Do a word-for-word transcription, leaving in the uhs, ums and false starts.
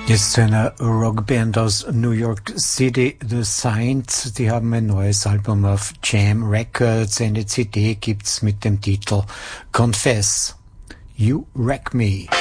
Jetzt zu einer Rockband aus New York City, The Saints. Die haben ein neues Album auf Jam Records. Eine C D gibt's mit dem Titel Confess. You Wreck Me.